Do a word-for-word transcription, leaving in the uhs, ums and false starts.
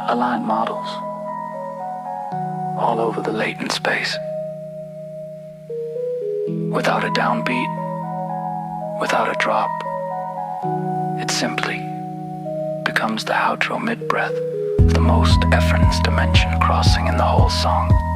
aligned models all over the latent space. Without a downbeat, without a drop, it simply becomes the outro mid-breath, the most effortless dimension crossing in the whole song.